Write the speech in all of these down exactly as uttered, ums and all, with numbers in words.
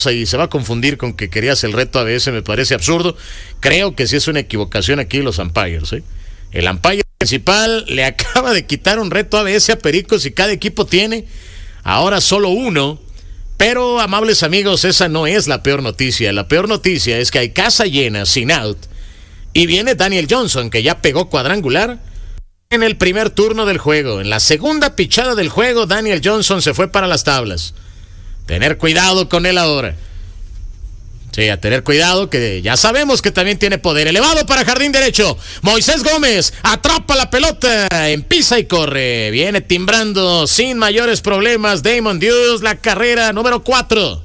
y se va a confundir con que querías el reto A B S, me parece absurdo. Creo que sí es una equivocación aquí los umpires, ¿eh? El umpire principal le acaba de quitar un reto A B S a Pericos y cada equipo tiene ahora solo uno. Pero, amables amigos, esa no es la peor noticia. La peor noticia es que hay casa llena, sin out, y viene Daniel Johnson, que ya pegó cuadrangular en el primer turno del juego. En la segunda pichada del juego, Daniel Johnson se fue para las tablas. Tener cuidado con él ahora. Sí, a tener cuidado, que ya sabemos que también tiene poder. Elevado para jardín derecho. Moisés Gómez atrapa la pelota, empisa y corre. Viene timbrando sin mayores problemas Damon Deuce, la carrera número cuatro.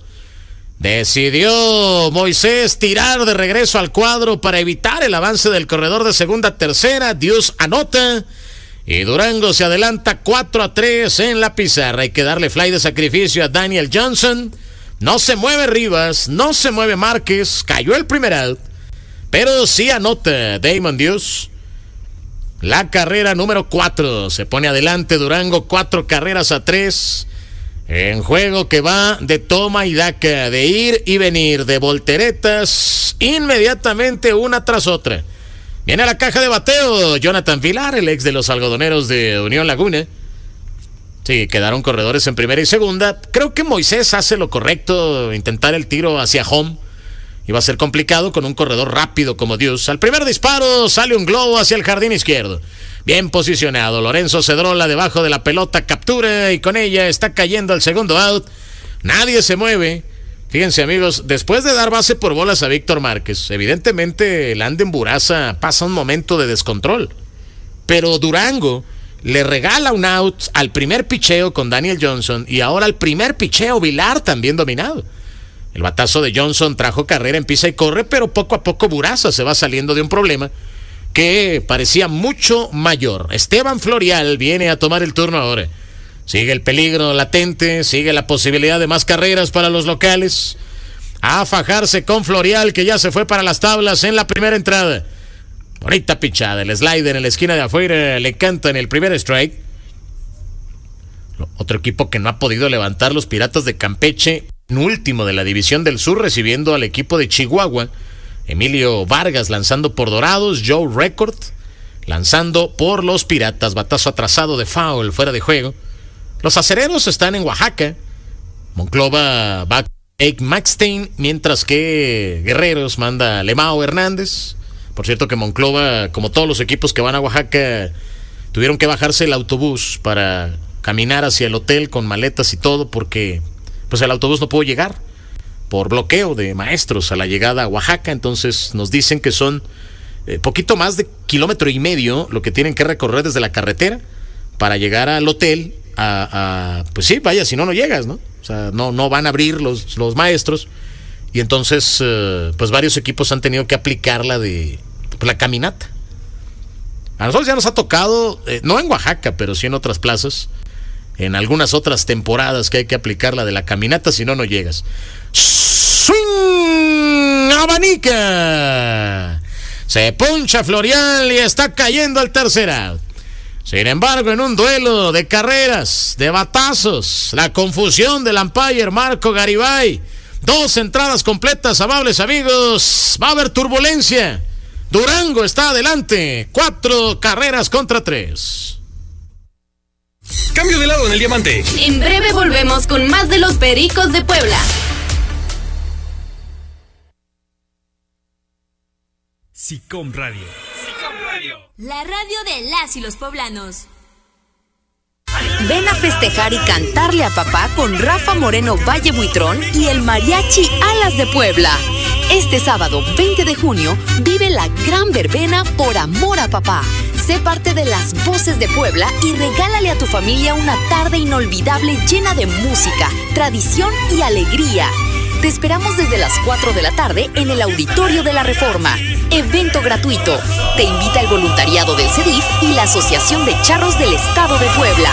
Decidió Moisés tirar de regreso al cuadro para evitar el avance del corredor de segunda a tercera. Deuce anota y Durango se adelanta cuatro a tres en la pizarra. Hay que darle fly de sacrificio a Daniel Johnson. No se mueve Rivas, no se mueve Márquez, cayó el primer out, pero sí anota Damon Deuce. La carrera número cuatro, se pone adelante Durango, cuatro carreras a tres, en juego que va de toma y daca, de ir y venir, de volteretas, inmediatamente una tras otra. Viene a la caja de bateo Jonathan Villar, el ex de los algodoneros de Unión Laguna. Sí, quedaron corredores en primera y segunda. Creo que Moisés hace lo correcto, intentar el tiro hacia home. Iba a ser complicado con un corredor rápido como Deuce. Al primer disparo sale un globo hacia el jardín izquierdo. Bien posicionado. Lorenzo Cedrola debajo de la pelota, captura y con ella está cayendo el segundo out. Nadie se mueve. Fíjense, amigos, después de dar base por bolas a Víctor Márquez, evidentemente el Anden Buraza pasa un momento de descontrol. Pero Durango le regala un out al primer picheo con Daniel Johnson y ahora al primer picheo Villar también dominado. El batazo de Johnson trajo carrera, empieza y corre, pero poco a poco Buraza se va saliendo de un problema que parecía mucho mayor. Esteban Florial viene a tomar el turno ahora. Sigue el peligro latente, sigue la posibilidad de más carreras para los locales. A fajarse con Florial, que ya se fue para las tablas en la primera entrada. Bonita pichada, el slider en la esquina de afuera le canta en el primer strike. Otro equipo que no ha podido levantar, los Piratas de Campeche, en último de la División del Sur, recibiendo al equipo de Chihuahua. Emilio Vargas lanzando por Dorados, Joe Record lanzando por los Piratas. Batazo atrasado de foul, fuera de juego. Los acereros están en Oaxaca. Monclova va a Jake Maxstein, mientras que Guerreros manda a Lemao Hernández. Por cierto que Monclova, como todos los equipos que van a Oaxaca, tuvieron que bajarse el autobús para caminar hacia el hotel con maletas y todo, porque pues el autobús no pudo llegar por bloqueo de maestros a la llegada a Oaxaca. Entonces nos dicen que son eh, poquito más de kilómetro y medio lo que tienen que recorrer desde la carretera para llegar al hotel. A, a, pues sí, vaya, si no, no llegas, ¿no? O sea, no, no van a abrir los, los maestros. Y entonces, eh, pues varios equipos han tenido que aplicar la de pues, la caminata. A nosotros ya nos ha tocado, eh, no en Oaxaca, pero sí en otras plazas, en algunas otras temporadas que hay que aplicar la de la caminata, si no, no llegas. ¡Swing! ¡Abanica! Se poncha Florial y está cayendo al tercer out. Sin embargo, en un duelo de carreras, de batazos, la confusión del umpire Marco Garibay, dos entradas completas, amables amigos, va a haber turbulencia. Durango está adelante, cuatro carreras contra tres. Cambio de lado en el diamante. En breve volvemos con más de los Pericos de Puebla. SICOM Radio. SICOM Radio. La radio de las y los poblanos. Ven a festejar y cantarle a papá con Rafa Moreno Valle Buitrón y el Mariachi Alas de Puebla. Este sábado veinte de junio vive la gran verbena por amor a papá. Sé parte de las voces de Puebla y regálale a tu familia una tarde inolvidable llena de música, tradición y alegría. Te esperamos desde las cuatro de la tarde en el Auditorio de la Reforma. Evento gratuito. Te invita el voluntariado del C E D I F y la Asociación de Charros del Estado de Puebla.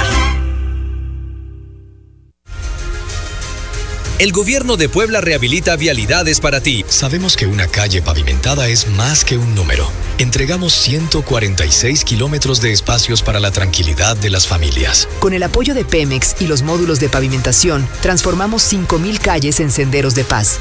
El gobierno de Puebla rehabilita vialidades para ti. Sabemos que una calle pavimentada es más que un número. Entregamos ciento cuarenta y seis kilómetros de espacios para la tranquilidad de las familias. Con el apoyo de Pemex y los módulos de pavimentación, transformamos cinco mil calles en senderos de paz.